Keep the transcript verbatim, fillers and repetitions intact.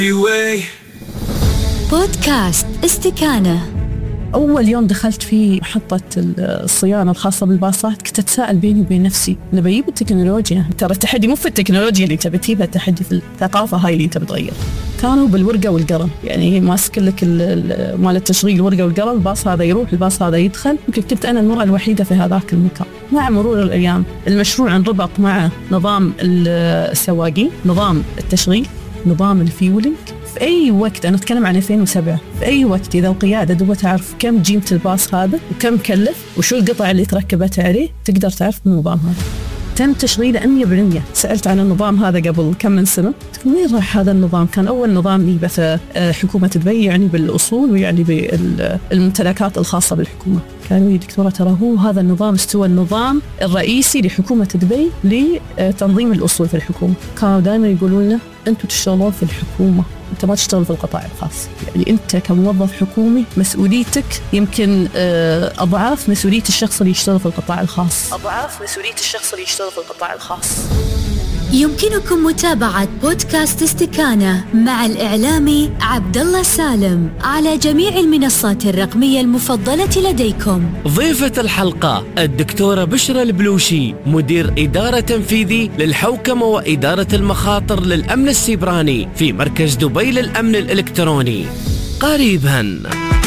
بودكاست استكانة. أول يوم دخلت في محطة الصيانة الخاصة بالباصات كنت أتساءل بيني وبين نفسي أنا بجيب التكنولوجيا، ترى التحدي مو في التكنولوجيا اللي تبي تجيبها، التحدي في الثقافة هاي اللي تبي تغير. كانوا بالورقة والقلم، يعني ماسك لك مال التشغيل الورقة والقلم، الباص هذا يروح الباص هذا يدخل. يمكن كنت أنا المرأة الوحيدة في هذاك المكان. مع مرور الأيام المشروع انربط مع نظام السواقين، نظام التشغيل، نظام الفيولينج. في أي وقت، أنا أتكلم عن ألفين وسبعة، في أي وقت إذا القيادة دوبها تعرف كم جيمة الباص هذا وكم كلف وشو القطع اللي تركبت عليه، تقدر تعرف النظام هذا. تم تشغيله مية بالمية. سألت عن النظام هذا قبل كم من سنة، وين راح هذا النظام؟ كان أول نظام يبث حكومة دبي، يعني بالأصول ويعني بالممتلكات الخاصة بالحكومة. قالوا لي دكتورة ترى هو هذا النظام استوى النظام الرئيسي لحكومة دبي لتنظيم الأصول في الحكومة. كانوا دائما يقولون لنا أنتوا تشتغلون في الحكومة، أنت ما تشتغل في القطاع الخاص. يعني أنت كموظف حكومي مسؤوليتك يمكن أضعاف مسؤولية الشخص اللي يشتغل في القطاع الخاص أضعاف مسؤولية الشخص اللي يشتغل في القطاع الخاص. يمكنكم متابعة بودكاست استكانة مع الإعلامي عبد الله سالم على جميع المنصات الرقمية المفضلة لديكم. ضيفة الحلقة الدكتورة بشرى البلوشي، مدير إدارة تنفيذي للحوكمة وإدارة المخاطر للأمن السيبراني في مركز دبي للأمن الإلكتروني. قريباً.